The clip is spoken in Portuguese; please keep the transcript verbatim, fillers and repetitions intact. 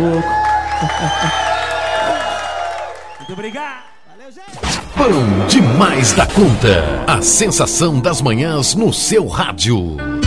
pouco. Muito obrigado. Valeu, gente. Bom demais da conta. A sensação das manhãs no seu rádio.